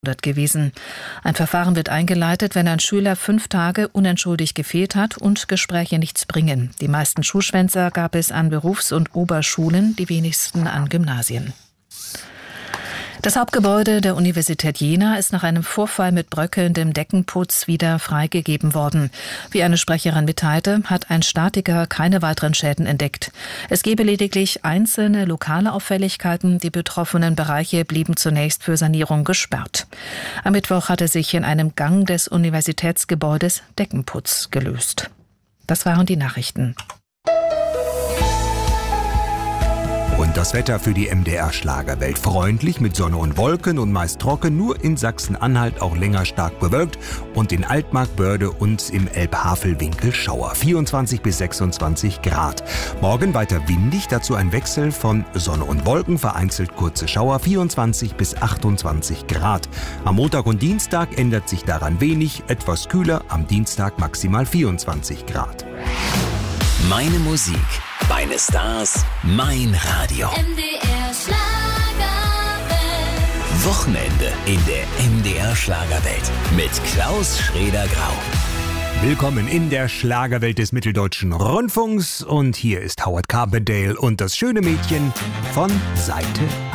gewesen. Ein Verfahren wird eingeleitet, wenn ein Schüler 5 Tage unentschuldigt gefehlt hat und Gespräche nichts bringen. Die meisten Schulschwänzer gab es an Berufs- und Oberschulen, die wenigsten an Gymnasien. Das Hauptgebäude der Universität Jena ist nach einem Vorfall mit bröckelndem Deckenputz wieder freigegeben worden. Wie eine Sprecherin mitteilte, hat ein Statiker keine weiteren Schäden entdeckt. Es gebe lediglich einzelne lokale Auffälligkeiten. Die betroffenen Bereiche blieben zunächst für Sanierung gesperrt. Am Mittwoch hatte sich in einem Gang des Universitätsgebäudes Deckenputz gelöst. Das waren die Nachrichten. Und das Wetter für die MDR-Schlagerwelt. Freundlich mit Sonne und Wolken und meist trocken, nur in Sachsen-Anhalt auch länger stark bewölkt und in Altmark-Börde und im Elbhavelwinkel Schauer. 24 bis 26 Grad. Morgen weiter windig, dazu ein Wechsel von Sonne und Wolken, vereinzelt kurze Schauer, 24 bis 28 Grad. Am Montag und Dienstag ändert sich daran wenig, etwas kühler, am Dienstag maximal 24 Grad. Meine Musik, meine Stars, mein Radio. MDR Schlagerwelt. Wochenende in der MDR Schlagerwelt mit Klaus Schraeder-Grau. Willkommen in der Schlagerwelt des Mitteldeutschen Rundfunks und hier ist Howard Carpendale und das schöne Mädchen von Seite